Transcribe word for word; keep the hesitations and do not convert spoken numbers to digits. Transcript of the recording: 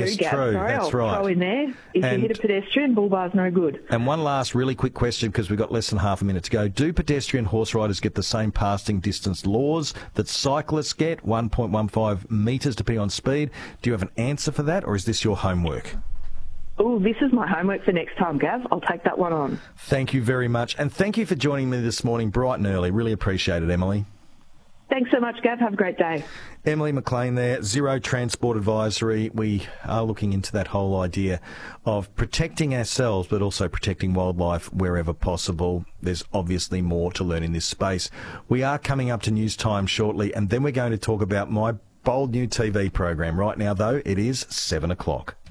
yes, too, Gav. true. Sorry, That's I'll right. throw in there. If And- you hit a pedestrian, bull bar's no good. And one last really quick question, because we've got less than half a minute to go. Do pedestrian horse riders get the same passing distance laws that cyclists get, one point one five metres depending on speed? Do you have an answer for that, or is this your homework? Oh, this is my homework for next time, Gav. I'll take that one on. Thank you very much. And thank you for joining me this morning bright and early. Really appreciate it, Emily. Thanks so much, Gav. Have a great day. Emily McLean there, Zero Transport Advisory. We are looking into that whole idea of protecting ourselves but also protecting wildlife wherever possible. There's obviously more to learn in this space. We are coming up to news time shortly, and then we're going to talk about my bold new T V program. Right now, though, it is seven o'clock.